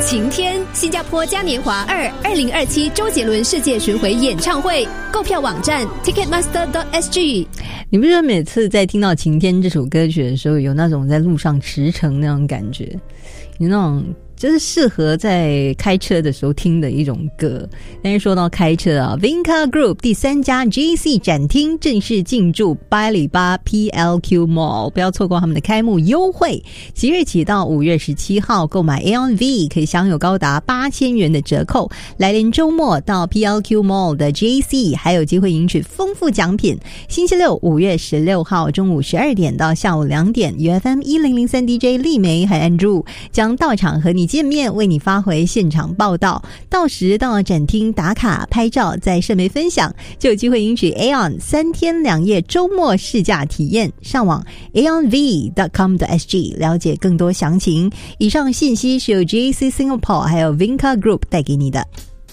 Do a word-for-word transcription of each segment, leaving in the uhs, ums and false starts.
晴天，新加坡嘉年华二二零二七周杰伦世界巡回演唱会，购票网站 ticketmaster dot s g。 你不觉得每次在听到《晴天》这首歌曲的时候，有那种在路上驰骋那种感觉，有那种就是适合在开车的时候听的一种歌。但是说到开车啊 Vinca Group 第三家 J C 展厅正式进驻八里八 P L Q Mall， 不要错过他们的开幕优惠。即日起到五月十七号购买 Aeon V 可以享有高达八千元的折扣。来年周末到 P L Q Mall 的 J C 还有机会赢取丰富奖品。星期六五月十六号中午十二点到下午两点 U F M 一零零三 D J 丽梅和 Andrew 将到场和你见面，为你发回现场报道。到时到展厅打卡拍照，在社媒分享，就有机会赢取 Aeon 三天两夜周末试驾体验。上网 aeon v dot com dot s g 了解更多详情。以上信息是由 J C Singapore 还有 Vinca Group 带给你的。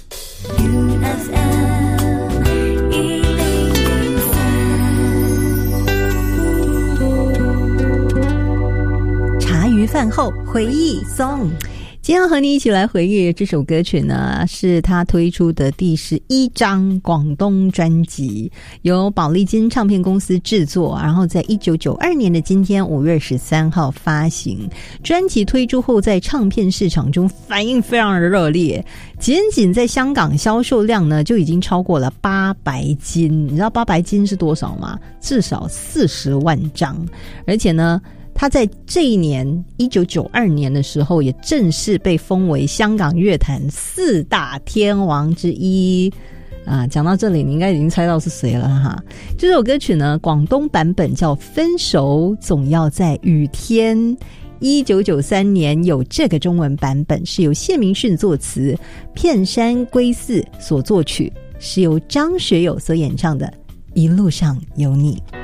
茶余饭后回忆 song， 今天要和你一起来回忆这首歌曲呢，是他推出的第十一张广东专辑，由宝丽金唱片公司制作，然后在一九九二年的今天五月十三号发行。专辑推出后在唱片市场中反应非常的热烈，仅仅在香港销售量呢就已经超过了八百斤。你知道八百斤是多少吗？至少四十万张。而且呢他在这一年一九九二年的时候也正式被封为香港乐坛四大天王之一啊。讲到这里你应该已经猜到是谁了哈。这首歌曲呢广东版本叫分手总要在雨天，一九九三年有这个中文版本，是由谢明训作词，片山圭嗣所作曲，是由张学友所演唱的一路上有你。